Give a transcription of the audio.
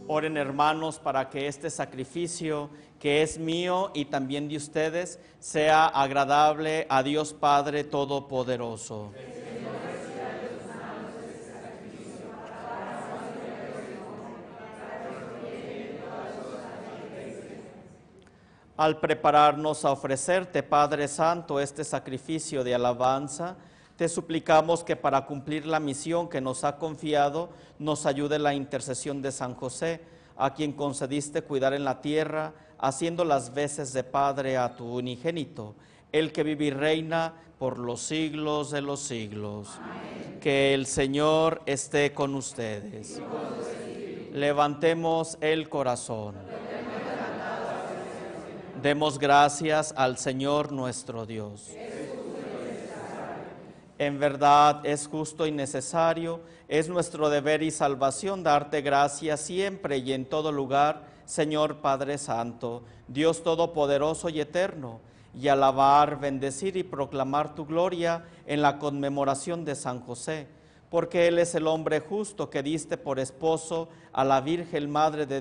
Oren, hermanos, para que este sacrificio que es mío y también de ustedes sea agradable a Dios Padre Todopoderoso. Al prepararnos a ofrecerte, Padre Santo, este sacrificio de alabanza, te suplicamos que para cumplir la misión que nos ha confiado, nos ayude la intercesión de San José, a quien concediste cuidar en la tierra, haciendo las veces de Padre a tu unigénito, el que vive y reina por los siglos de los siglos. Amén. Que el Señor esté con ustedes. Levantemos el corazón. Demos gracias al Señor nuestro Dios. En verdad es justo y necesario, es nuestro deber y salvación darte gracias siempre y en todo lugar, Señor Padre Santo, Dios Todopoderoso y Eterno, y alabar, bendecir y proclamar tu gloria en la conmemoración de San José, porque Él es el hombre justo que diste por esposo a la Virgen Madre de